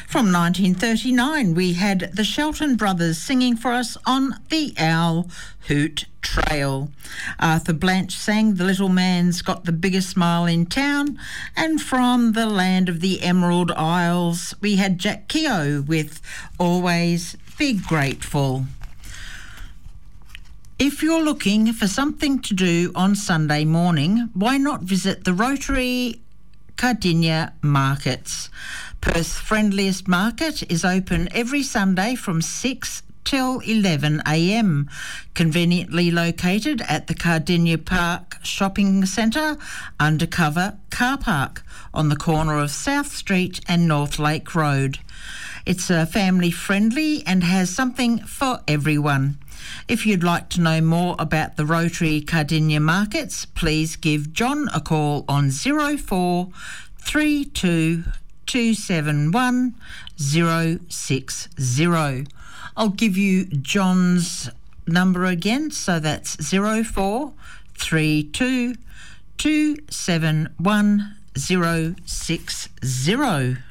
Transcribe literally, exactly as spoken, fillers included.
From nineteen thirty-nine, we had the Shelton Brothers singing for us on the Owl Hoot Trail. Arthur Blanche sang The Little Man's Got the Biggest Smile in Town, and from the land of the Emerald Isles, we had Jack Keogh with Always Be Grateful. If you're looking for something to do on Sunday morning, why not visit the Rotary Cardinia Markets? Perth's friendliest market is open every Sunday from six till eleven a m, conveniently located at the Cardinia Park Shopping Centre undercover car park on the corner of South Street and North Lake Road. It's uh, family friendly and has something for everyone. If you'd like to know more about the Rotary Cardinia Markets, please give John a call on zero four three two two seven one zero six zero. I'll give you John's number again, so that's zero four three two two seven one zero six zero.